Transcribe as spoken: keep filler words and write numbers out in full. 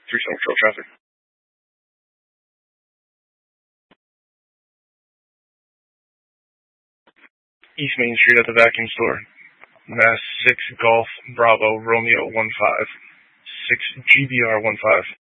three seven Patrol traffic. East Main Street at the vacuum store. Mass six Golf Bravo Romeo one five. six G B R one five.